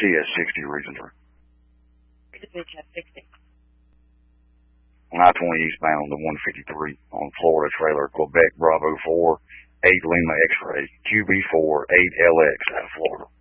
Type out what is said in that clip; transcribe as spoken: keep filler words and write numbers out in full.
T S sixty reason through. T S sixty. I twenty eastbound to one fifty-three on Florida trailer, Quebec Bravo four, eight Lima X-ray, Q B four, eight L X out of Florida.